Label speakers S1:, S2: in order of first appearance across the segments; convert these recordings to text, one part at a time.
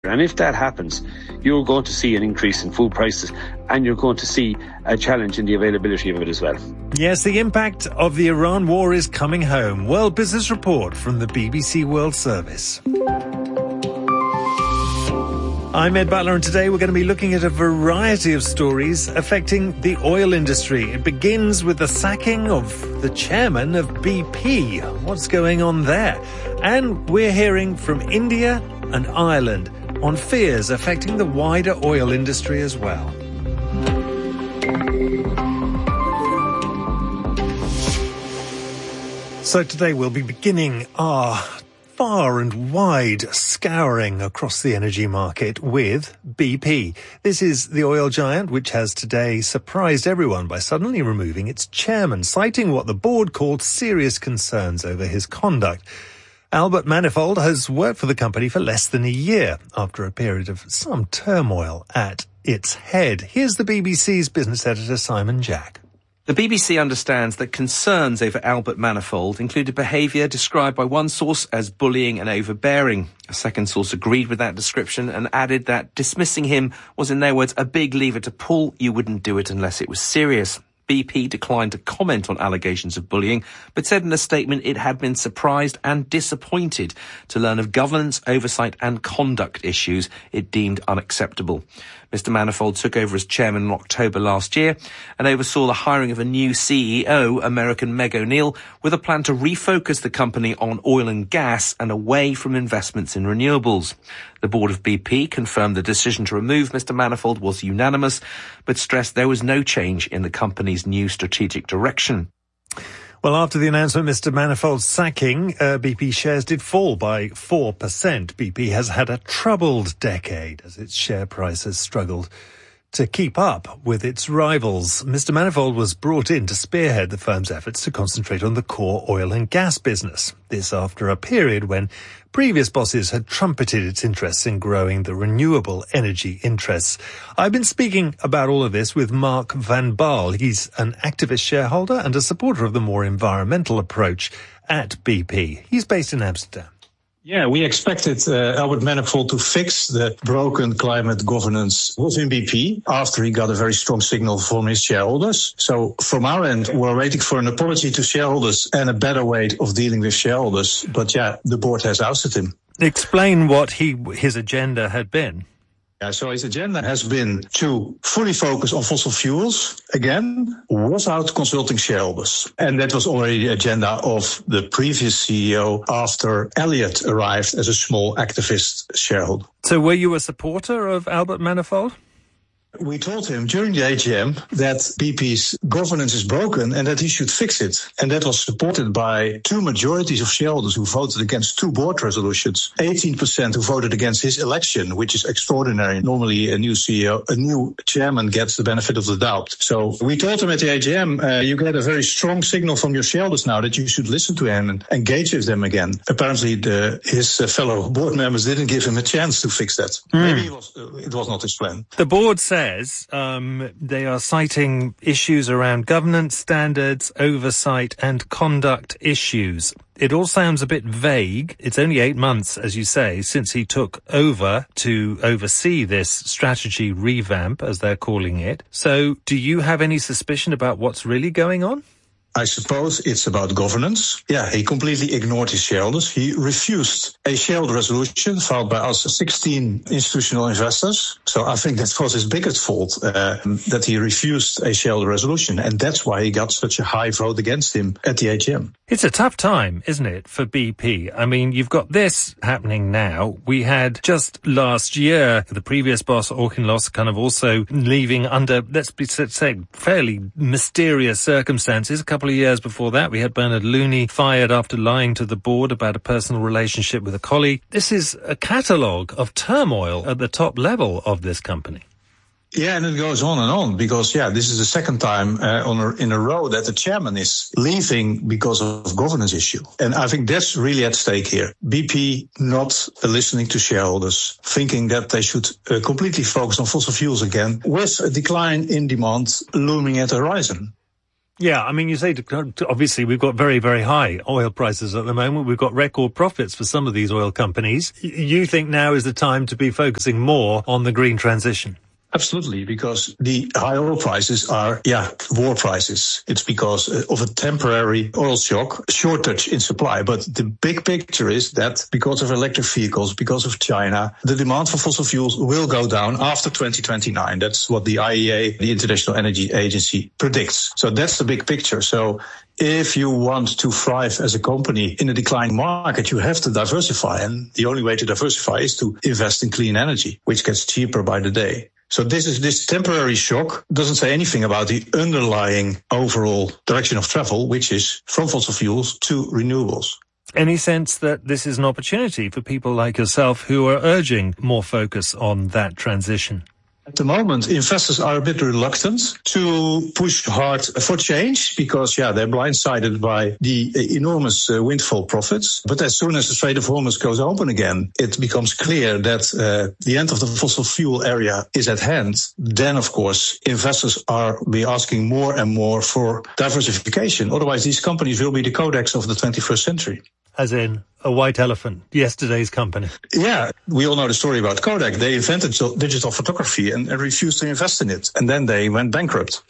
S1: And if that happens, you're going to see an increase in food prices, and you're going to see a challenge in the availability of it as well.
S2: Yes, the impact of the Iran war is coming home. World Business Report from the BBC World Service. I'm Ed Butler, and today we're going to be looking at a variety of stories affecting the oil industry. It begins with the sacking of the chairman of BP. What's going on there? And we're hearing from India and Ireland on fears affecting the wider oil industry as well. So today we'll be beginning our far and wide scouring across the energy market with BP. This is the oil giant which has today surprised everyone by suddenly removing its chairman, citing what the board called serious concerns over his conduct. Albert Manifold has worked for the company for less than a year after a period of some turmoil at its head. Here's the BBC's business editor, Simon Jack.
S3: The BBC understands that concerns over Albert Manifold included behaviour described by one source as bullying and overbearing. A second source agreed with that description and added that dismissing him was, in their words, a big lever to pull. You wouldn't do it unless it was serious. BP declined to comment on allegations of bullying, but said in a statement it had been surprised and disappointed to learn of governance, oversight and conduct issues it deemed unacceptable. Mr. Manifold took over as chairman in October last year and oversaw the hiring of a new CEO, American Meg O'Neill, with a plan to refocus the company on oil and gas and away from investments in renewables. The board of BP confirmed the decision to remove Mr. Manifold was unanimous, but stressed there was no change in the company's new strategic direction.
S2: Well, after the announcement of Mr. Manifold's sacking, BP shares did fall by 4%. BP has had a troubled decade as its share price has struggled to keep up with its rivals. Mr. Manifold was brought in to spearhead the firm's efforts to concentrate on the core oil and gas business. This after a period when previous bosses had trumpeted its interests in growing the renewable energy interests. I've been speaking about all of this with Mark van Baal. He's an activist shareholder and a supporter of the more environmental approach at BP. He's based in Amsterdam.
S4: Yeah, we expected Albert Manifold to fix the broken climate governance within BP after he got a very strong signal from his shareholders. So from our end, we're waiting for an apology to shareholders and a better way of dealing with shareholders. But yeah, the board has ousted him.
S2: Explain what his agenda had been.
S4: Yeah, so his agenda has been to fully focus on fossil fuels, again, without consulting shareholders. And that was already the agenda of the previous CEO after Elliott arrived as a small activist shareholder.
S2: So were you a supporter of Albert Manifold?
S4: We told him during the AGM that BP's governance is broken and that he should fix it. And that was supported by two majorities of shareholders who voted against two board resolutions. 18% who voted against his election, which is extraordinary. Normally a new CEO, a new chairman gets the benefit of the doubt. So we told him at the AGM, you get a very strong signal from your shareholders now that you should listen to him and engage with them again. Apparently his fellow board members didn't give him a chance to fix that. Maybe it was not his plan.
S2: The board says they are citing issues around governance standards, oversight and conduct issues. It all sounds a bit vague. It's only 8 months, as you say, since he took over to oversee this strategy revamp, as they're calling it. So do you have any suspicion about what's really going on?
S4: I suppose it's about governance. Yeah, he completely ignored his shareholders. He refused a shareholder resolution filed by us 16 institutional investors. So I think that was his biggest fault, that he refused a shareholder resolution. And that's why he got such a high vote against him at the AGM.
S2: It's a tough time, isn't it, for BP? I mean, you've got this happening now. We had just last year, the previous boss, Auchinleck, kind of also leaving under, let's say, fairly mysterious circumstances. A couple of years before that, we had Bernard Looney fired after lying to the board about a personal relationship with a colleague. This is a catalogue of turmoil at the top level of this company.
S4: Yeah, and it goes on and on because, this is the second time in a row that the chairman is leaving because of governance issue. And I think that's really at stake here. BP not listening to shareholders, thinking that they should completely focus on fossil fuels again with a decline in demand looming at the horizon.
S2: Yeah, I mean, you say, obviously, we've got very, very high oil prices at the moment. We've got record profits for some of these oil companies. You think now is the time to be focusing more on the green transition?
S4: Absolutely, because the high oil prices are, war prices. It's because of a temporary oil shock, shortage in supply. But the big picture is that because of electric vehicles, because of China, the demand for fossil fuels will go down after 2029. That's what the IEA, the International Energy Agency, predicts. So that's the big picture. So if you want to thrive as a company in a declining market, you have to diversify. And the only way to diversify is to invest in clean energy, which gets cheaper by the day. So this temporary shock doesn't say anything about the underlying overall direction of travel, which is from fossil fuels to renewables.
S2: Any sense that this is an opportunity for people like yourself who are urging more focus on that transition?
S4: At the moment, investors are a bit reluctant to push hard for change because, they're blindsided by the enormous windfall profits. But as soon as the Strait of Hormuz goes open again, it becomes clear that the end of the fossil fuel area is at hand. Then, of course, investors are be asking more and more for diversification. Otherwise, these companies will be the Kodaks of the 21st century.
S2: As in a white elephant, yesterday's company.
S4: Yeah, we all know the story about Kodak. They invented digital photography and refused to invest in it. And then they went bankrupt.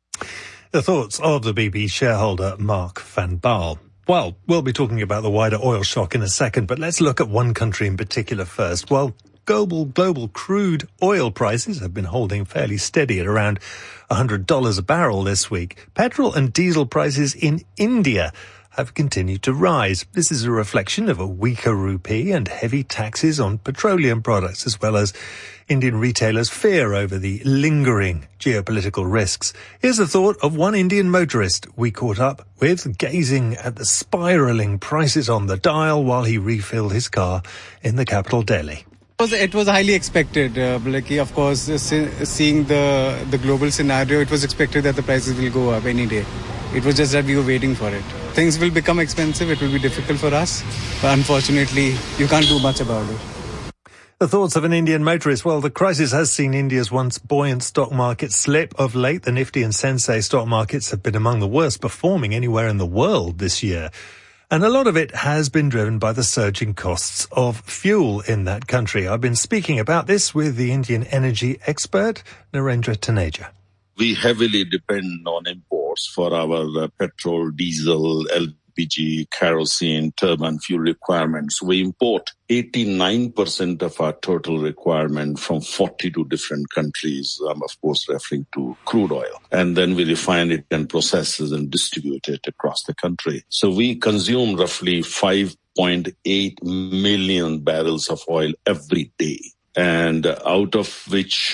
S2: The thoughts of the BP shareholder Mark van Baal. Well, we'll be talking about the wider oil shock in a second, but let's look at one country in particular first. Well, global crude oil prices have been holding fairly steady at around $100 a barrel this week. Petrol and diesel prices in India have continued to rise. This is a reflection of a weaker rupee and heavy taxes on petroleum products, as well as Indian retailers' fear over the lingering geopolitical risks. Here's the thought of one Indian motorist we caught up with, gazing at the spiralling prices on the dial while he refilled his car in the capital, Delhi.
S5: It was highly expected, Blakey. Of course, seeing the global scenario, it was expected that the prices will go up any day. It was just that we were waiting for it. Things will become expensive. It will be difficult for us. But unfortunately, you can't do much about it.
S2: The thoughts of an Indian motorist. Well, the crisis has seen India's once buoyant stock market slip of late. The Nifty and Sensex stock markets have been among the worst performing anywhere in the world this year. And a lot of it has been driven by the surging costs of fuel in that country. I've been speaking about this with the Indian energy expert, Narendra Taneja.
S6: We heavily depend on imports for our petrol, diesel, LPG, kerosene, turbine fuel requirements. We import 89% of our total requirement from 42 different countries. I'm, of course, referring to crude oil. And then we refine it and process it and distribute it across the country. So we consume roughly 5.8 million barrels of oil every day. And out of which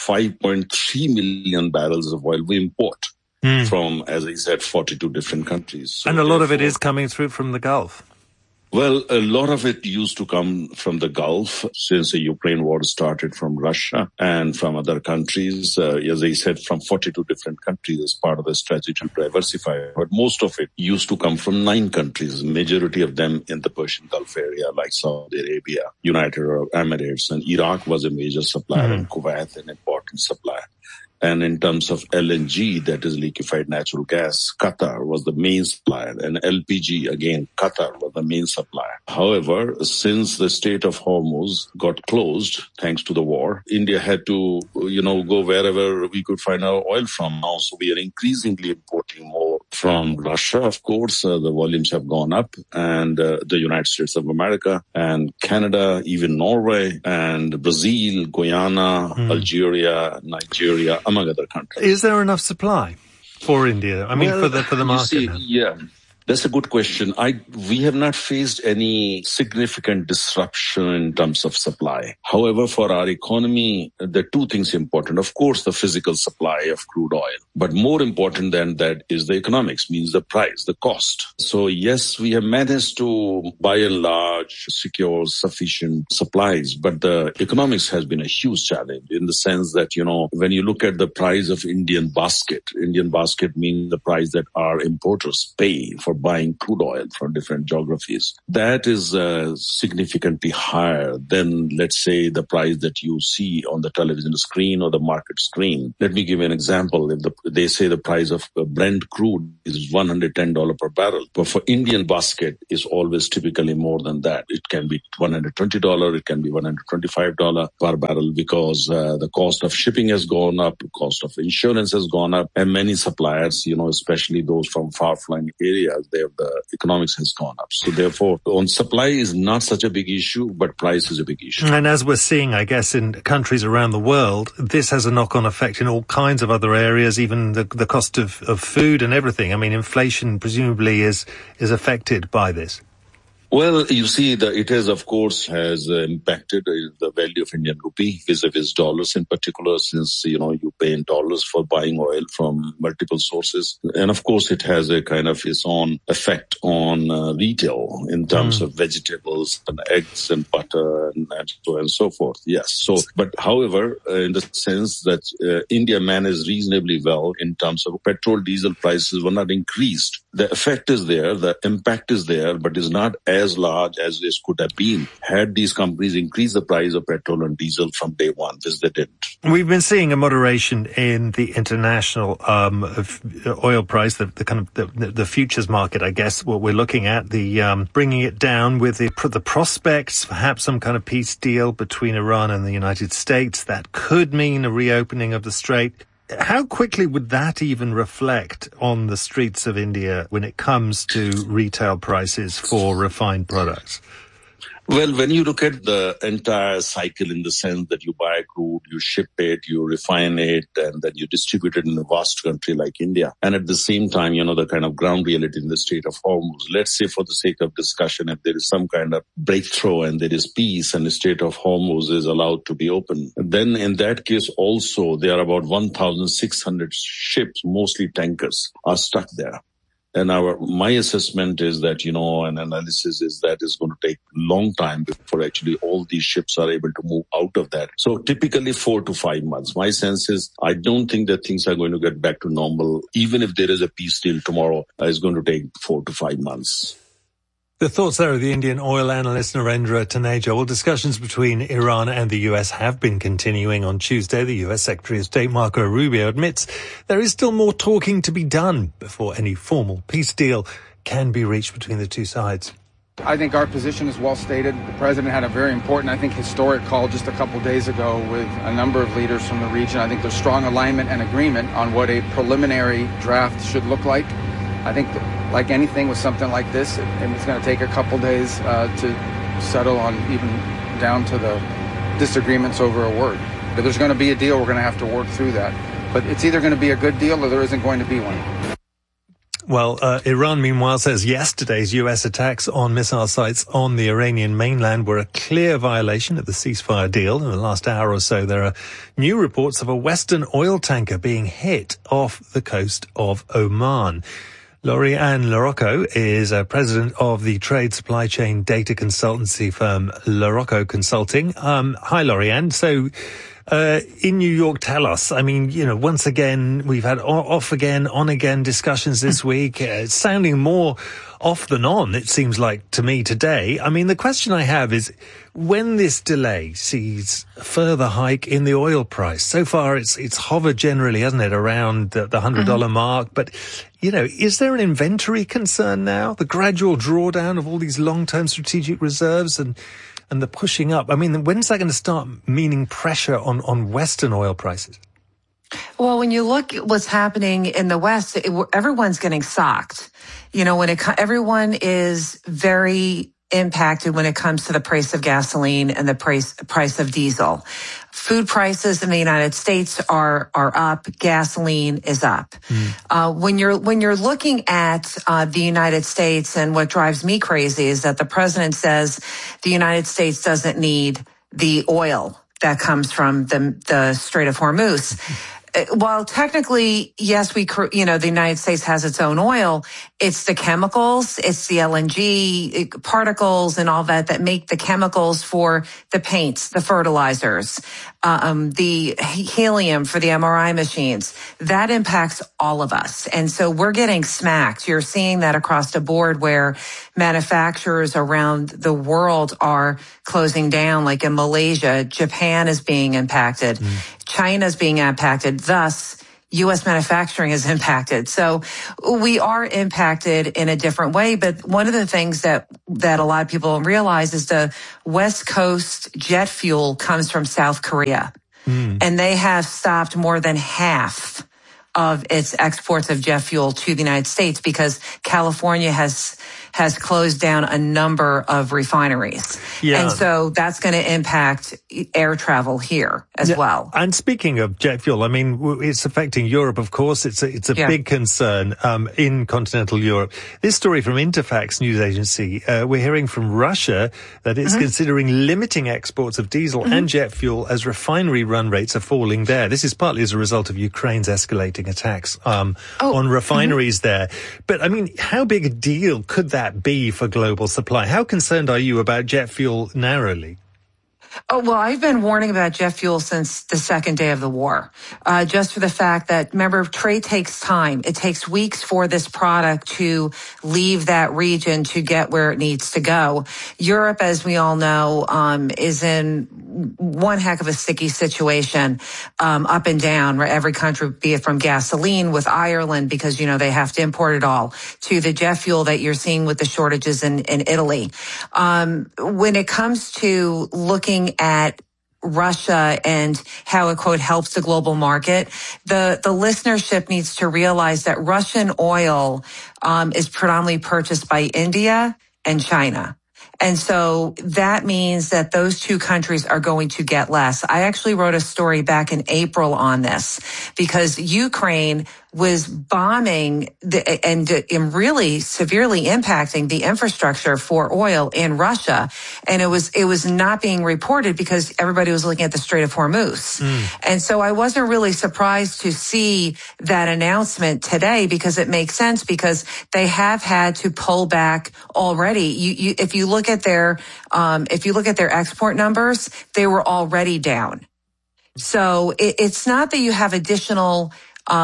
S6: 5.3 million barrels of oil we import from, as I said, 42 different countries. So
S2: and a lot of it is coming through from the Gulf.
S6: Well, a lot of it used to come from the Gulf since the Ukraine war started, from Russia and from other countries. As I said, from 42 different countries as part of the strategy to diversify. But most of it used to come from 9 countries, majority of them in the Persian Gulf area, like Saudi Arabia, United Arab Emirates, and Iraq was a major supplier, and Kuwait an important supplier. And in terms of LNG, that is liquefied natural gas, Qatar was the main supplier. And LPG, again, Qatar was the main supplier. However, since the Strait of Hormuz got closed, thanks to the war, India had to, go wherever we could find our oil from now. So we are increasingly importing more from Russia, of course. The volumes have gone up. And the United States of America and Canada, even Norway and Brazil, Guyana, Algeria, Nigeria, among other countries.
S2: Is there enough supply for India? I mean, for the market?
S6: Yeah. That's a good question. We have not faced any significant disruption in terms of supply. However, for our economy, there are 2 things important. Of course, the physical supply of crude oil. But more important than that is the economics, means the price, the cost. So yes, we have managed to, by and large, secure sufficient supplies. But the economics has been a huge challenge in the sense that, when you look at the price of Indian basket means the price that our importers pay for for buying crude oil from different geographies. That is significantly higher than, let's say, the price that you see on the television screen or the market screen. Let me give you an example. If they say the price of Brent crude is $110 per barrel, but for Indian basket is always typically more than that. It can be $120, it can be $125 per barrel because the cost of shipping has gone up, the cost of insurance has gone up, and many suppliers, especially those from far-flung areas, the economics has gone up. So therefore, on supply is not such a big issue, but price is a big issue.
S2: And as we're seeing, I guess, in countries around the world, this has a knock-on effect in all kinds of other areas, even the cost of food and everything. I mean, inflation presumably is affected by this.
S6: Well, you see, it has impacted the value of Indian rupee vis-a-vis dollars in particular, since, you pay in dollars for buying oil from multiple sources. And of course, it has a kind of its own effect on retail in terms of vegetables and eggs and butter and so on and so forth. Yes. So, but however, in the sense that India managed reasonably well in terms of petrol, diesel prices were not increased. The effect is there, the impact is there, but is not as large as this could have been had these companies increased the price of petrol and diesel from day one, which they didn't.
S2: We've been seeing a moderation in the international oil price, the futures market, I guess, what we're looking at, the bringing it down with the prospects, perhaps some kind of peace deal between Iran and the United States. That could mean a reopening of the Strait. How quickly would that even reflect on the streets of India when it comes to retail prices for refined products?
S6: Well, when you look at the entire cycle in the sense that you buy crude, you ship it, you refine it, and then you distribute it in a vast country like India. And at the same time, the kind of ground reality in the Strait of Hormuz. Let's say for the sake of discussion, if there is some kind of breakthrough and there is peace and the Strait of Hormuz is allowed to be open, then in that case also there are about 1,600 ships, mostly tankers, are stuck there. And my assessment is that, an analysis is that it's going to take a long time before actually all these ships are able to move out of that. So typically 4 to 5 months. My sense is I don't think that things are going to get back to normal. Even if there is a peace deal tomorrow, it's going to take 4 to 5 months.
S2: The thoughts there of the Indian oil analyst Narendra Taneja. Well, discussions between Iran and the US have been continuing. On Tuesday, the US Secretary of State Marco Rubio admits there is still more talking to be done before any formal peace deal can be reached between the two sides.
S7: I think our position is well stated. The president had a very important, historic call just a couple days ago with a number of leaders from the region. I think there's strong alignment and agreement on what a preliminary draft should look like. I think like anything with something like this, it's going to take a couple days to settle on even down to the disagreements over a word. If there's going to be a deal, we're going to have to work through that. But it's either going to be a good deal or there isn't going to be one.
S2: Well, Iran, meanwhile, says yesterday's U.S. attacks on missile sites on the Iranian mainland were a clear violation of the ceasefire deal. In the last hour or so, there are new reports of a Western oil tanker being hit off the coast of Oman. Laurie-Anne Larocco is president of the trade supply chain data consultancy firm Larocco Consulting. Hi, Laurie-Anne. So, in New York, tell us, once again, we've had off again, on again discussions this week. It's sounding more off than on, it seems like to me today. The question I have is, when this delay sees a further hike in the oil price, so far it's hovered generally, hasn't it, around the $100 mark, but is there an inventory concern now? The gradual drawdown of all these long-term strategic reserves and the pushing up. When's that going to start meaning pressure on Western oil prices?
S8: Well, when you look at what's happening in the West, everyone's getting socked. Everyone is very impacted when it comes to the price of gasoline and the price of diesel. Food prices in the United States are up. Gasoline is up. When you're looking at the United States, and what drives me crazy is that the president says the United States doesn't need the oil that comes from the Strait of Hormuz. While technically, yes, the United States has its own oil, it's the chemicals, it's the LNG particles and all that make the chemicals for the paints, the fertilizers, the helium for the MRI machines. That impacts all of us. And so we're getting smacked. You're seeing that across the board where manufacturers around the world are closing down, like in Malaysia. Japan is being impacted. China is being impacted. Thus, U.S. manufacturing is impacted. So we are impacted in a different way. But one of the things that a lot of people don't realize is the West Coast jet fuel comes from South Korea. And they have stopped more than half of its exports of jet fuel to the United States because California has closed down a number of refineries. And so that's going to impact air travel here as well.
S2: And speaking of jet fuel, I mean, it's affecting Europe, of course. It's a big concern in continental Europe. This story from Interfax news agency, we're hearing from Russia that it's considering limiting exports of diesel and jet fuel as refinery run rates are falling there. This is partly as a result of Ukraine's escalating attacks on refineries there. But, I mean, how big a deal could that be for global supply? How concerned are you about jet fuel narrowly?
S8: Oh, well, I've been warning about jet fuel since the second day of the war, just for the fact that, remember, trade takes time. It takes weeks for this product to leave that region to get where it needs to go. Europe, as we all know, is in one heck of a sticky situation, up and down, where every country, be it from gasoline with Ireland, because, they have to import it all, to the jet fuel that you're seeing with the shortages in Italy. When it comes to looking at Russia and how it, quote, helps the global market, the listenership needs to realize that Russian oil is predominantly purchased by India and China. And so that means that those two countries are going to get less. I actually wrote a story back in April on this because Ukraine was bombing and really severely impacting the infrastructure for oil in Russia. And it was not being reported because everybody was looking at the Strait of Hormuz. And so I wasn't really surprised to see that announcement today because it makes sense because they have had to pull back already. If you look at their export numbers, they were already down. So it's not that you have additional,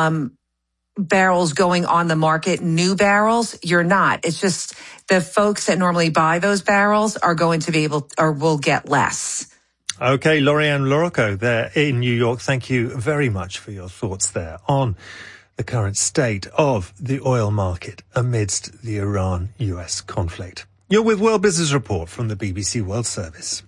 S8: barrels going on the market, new barrels. You're not. It's just the folks that normally buy those barrels are going to be able or will get less.
S2: Okay, Lori-Ann Larocco there in New York. Thank you very much for your thoughts there on the current state of the oil market amidst the Iran-US conflict. You're with World Business Report from the BBC World Service.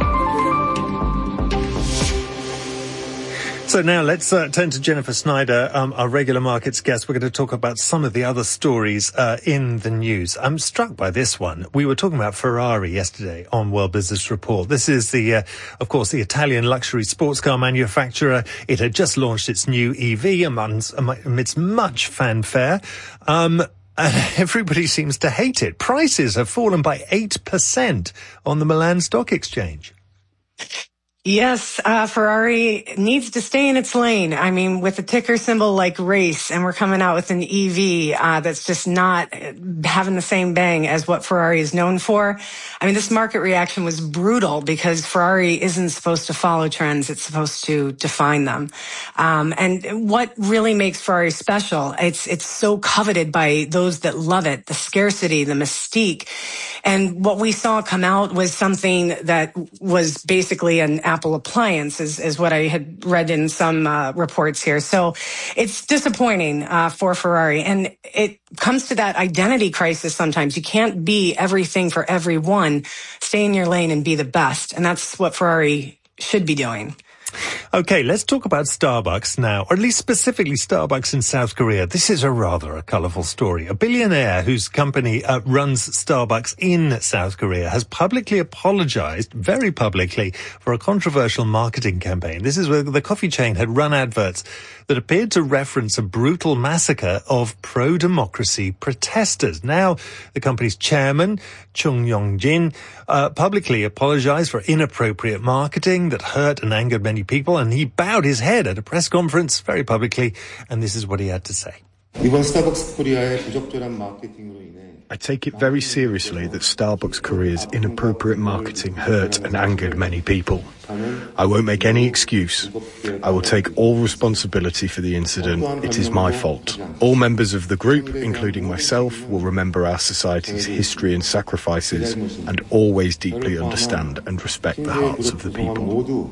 S2: So now let's turn to Jennifer Snyder, our regular markets guest. We're going to talk about some of the other stories in the news. I'm struck by this one. We were talking about Ferrari yesterday on World Business Report. This is of course, the Italian luxury sports car manufacturer. It had just launched its new EV amidst much fanfare. And everybody seems to hate it. Prices have fallen by 8% on the Milan Stock Exchange.
S9: Yes, Ferrari needs to stay in its lane. I mean, with a ticker symbol like race, and we're coming out with an EV that's just not having the same bang as what Ferrari is known for. I mean, this market reaction was brutal because Ferrari isn't supposed to follow trends. It's supposed to define them. And what really makes Ferrari special, it's so coveted by those that love it, the scarcity, the mystique. And what we saw come out was something that was basically an Apple appliance, is what I had read in some reports here. So it's disappointing for Ferrari. And it comes to that identity crisis sometimes. You can't be everything for everyone. Stay in your lane and be the best. And that's what Ferrari should be doing.
S2: Okay, let's talk about Starbucks now, or at least specifically Starbucks in South Korea. This is a colourful story. A billionaire whose company runs Starbucks in South Korea has publicly apologized, very publicly, for a controversial marketing campaign. This is where the coffee chain had run adverts that appeared to reference a brutal massacre of pro-democracy protesters. Now, the company's chairman, Chung Yong-jin, publicly apologized for inappropriate marketing that hurt and angered many people and he bowed his head at a press conference very publicly, and this is what he had to say.
S10: I take it very seriously that Starbucks Korea's inappropriate marketing hurt and angered many people. I won't make any excuse. I will take all responsibility for the incident. It is my fault. All members of the group, including myself, will remember our society's history and sacrifices and always deeply understand and respect the hearts of the people.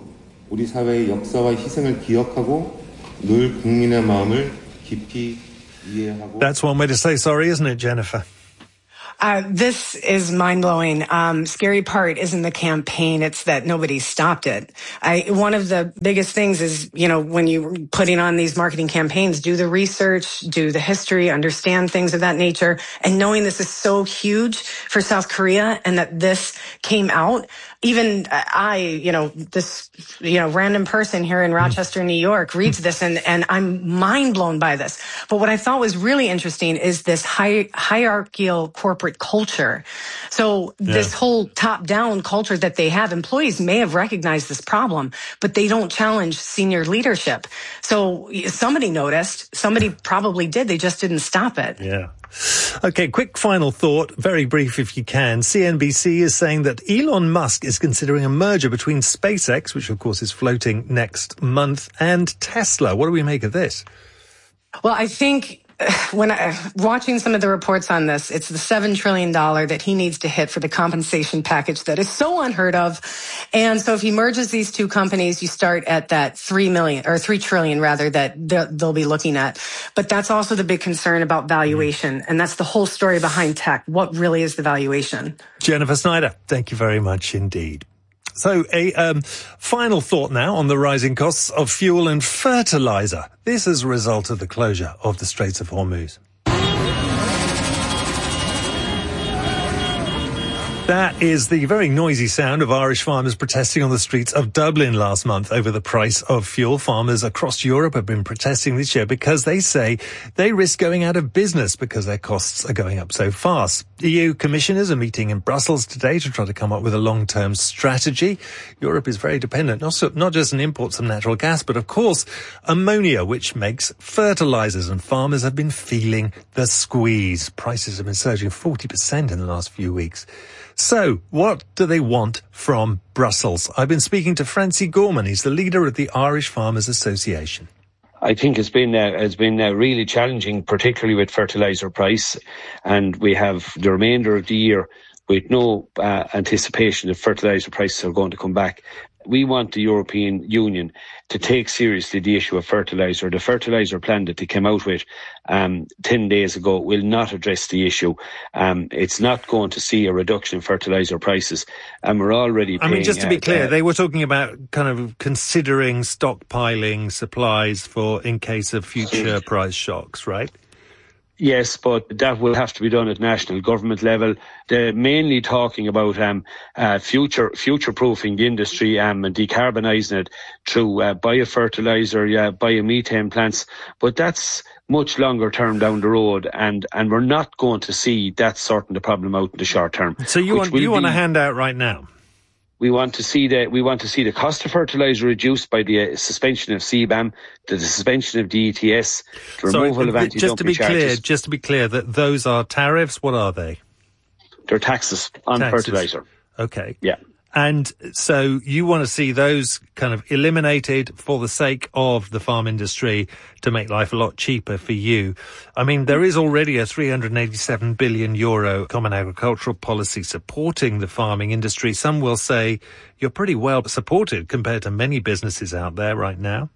S2: That's one way to say sorry, isn't it, Jennifer?
S9: This is mind-blowing. Scary part isn't the campaign, it's that nobody stopped it. One of the biggest things is, when you're putting on these marketing campaigns, do the research, do the history, understand things of that nature. And knowing this is so huge for South Korea and that this came out, even this random person here in Rochester, New York reads this and I'm mind blown by this. But what I thought was really interesting is this hierarchical corporate culture. So this whole top-down culture that they have, employees may have recognized this problem, but they don't challenge senior leadership. So somebody noticed, somebody probably did, they just didn't stop it.
S2: Yeah. Okay, quick final thought, very brief if you can. CNBC is saying that Elon Musk is considering a merger between SpaceX, which of course is floating next month, and Tesla. What do we make of this?
S9: Well, I think when watching some of the reports on this, it's the $7 trillion that he needs to hit for the compensation package that is so unheard of. And so if he merges these two companies, you start at that $3 trillion rather that they'll be looking at. But that's also the big concern about valuation. And that's the whole story behind tech. What really is the valuation?
S2: Jennifer Snyder, thank you very much indeed. So a final thought now on the rising costs of fuel and fertilizer. This is a result of the closure of the Straits of Hormuz. That is the very noisy sound of Irish farmers protesting on the streets of Dublin last month over the price of fuel. Farmers across Europe have been protesting this year because they say they risk going out of business because their costs are going up so fast. EU commissioners are meeting in Brussels today to try to come up with a long-term strategy. Europe is very dependent, not just on imports of natural gas, but of course ammonia, which makes fertilizers, and farmers have been feeling the squeeze. Prices have been surging 40% in the last few weeks. So, what do they want from Brussels? I've been speaking to Francie Gorman. He's the leader of the Irish Farmers Association.
S1: I think it's been really challenging, particularly with fertiliser price, and we have the remainder of the year with no anticipation that fertiliser prices are going to come back. We want the European Union to take seriously the issue of fertiliser. The fertiliser plan that they came out with 10 days ago will not address the issue. It's not going to see a reduction in fertiliser prices, and we're already paying...
S2: just to be clear, they were talking about kind of considering stockpiling supplies for in case of future price shocks, right?
S1: Yes, but that will have to be done at national government level. They're mainly talking about future-proofing the industry and decarbonising it through biofertiliser, biomethane plants. But that's much longer term down the road, and we're not going to see that sorting the problem out in the short term.
S2: So you want a handout right now?
S1: We want to see the cost of fertiliser reduced by the suspension of CBAM, the suspension of the ETS, the removal of anti-dumping charges.
S2: Just to be clear, that those are tariffs. What are they?
S1: They're taxes on fertiliser.
S2: Okay.
S1: Yeah.
S2: And so you want to see those kind of eliminated for the sake of the farm industry to make life a lot cheaper for you. I mean, there is already a €387 billion common agricultural policy supporting the farming industry. Some will say you're pretty well supported compared to many businesses out there right now.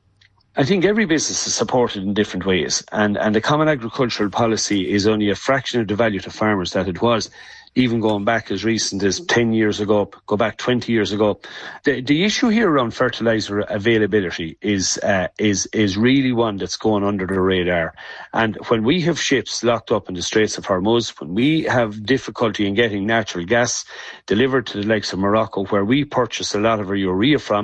S1: I think every business is supported in different ways, and the common agricultural policy is only a fraction of the value to farmers that it was. Even going back as recent as 10 years ago, go back 20 years ago. The issue here around fertiliser availability is really one that's going under the radar. And when we have ships locked up in the Straits of Hormuz, when we have difficulty in getting natural gas delivered to the likes of Morocco, where we purchase a lot of our urea from,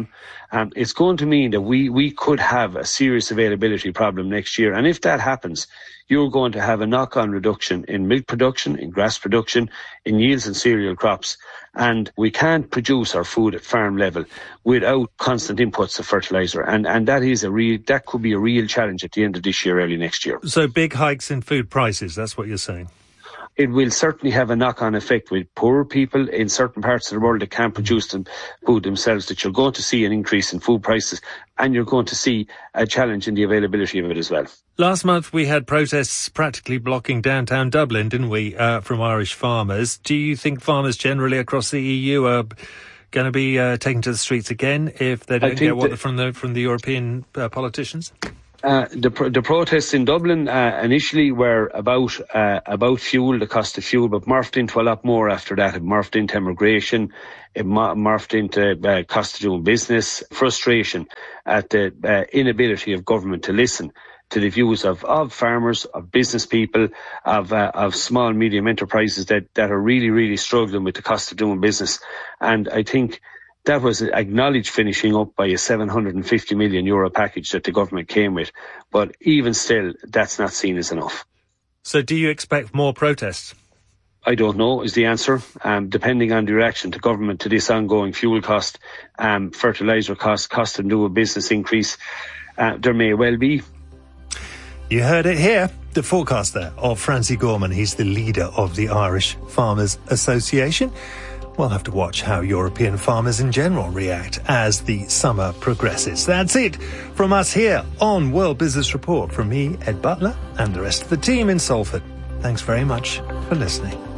S1: it's going to mean that we could have a serious availability problem next year. And if that happens, you're going to have a knock-on reduction in milk production, in grass production, in yields and cereal crops. And we can't produce our food at farm level without constant inputs of fertiliser. And that could be a real challenge at the end of this year, early next year.
S2: So big hikes in food prices, that's what you're saying?
S1: It will certainly have a knock-on effect with poorer people in certain parts of the world that can't produce food themselves, that you're going to see an increase in food prices, and you're going to see a challenge in the availability of it as well.
S2: Last month we had protests practically blocking downtown Dublin, didn't we, from Irish farmers. Do you think farmers generally across the EU are going to be taken to the streets again if they don't get what from the European politicians?
S1: The protests in Dublin initially were about fuel, the cost of fuel, but morphed into a lot more after that. It morphed into immigration, it morphed into cost of doing business, frustration at the inability of government to listen to the views of farmers, of business people, of small and medium enterprises that are really, really struggling with the cost of doing business. And I think that was acknowledged finishing up by a €750 million package that the government came with. But even still, that's not seen as enough.
S2: So do you expect more protests?
S1: I don't know is the answer. Depending on the reaction to government to this ongoing fuel cost, fertiliser cost of doing business increase, there may well be.
S2: You heard it here. The forecast there of Francie Gorman. He's the leader of the Irish Farmers Association. We'll have to watch how European farmers in general react as the summer progresses. That's it from us here on World Business Report. From me, Ed Butler, and the rest of the team in Salford. Thanks very much for listening.